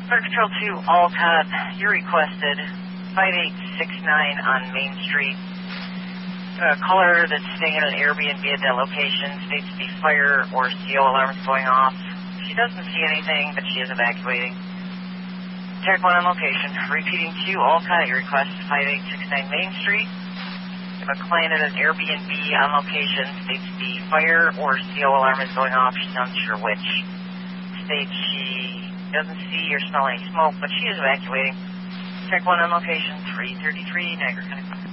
Fire Control 2, Alcott, you requested 5869 on Main Street. Caller that's staying at an Airbnb at that location states the fire or CO alarm is going off. She doesn't see anything, but she is evacuating. Tech 1 on location. Repeating to you, Alcott, your request 5869 Main Street. If a client at an Airbnb on location states the fire or CO alarm is going off, she's unsure which. States she doesn't see or smell any smoke, but she is evacuating. Tech 1 on location, 333 Niagara County.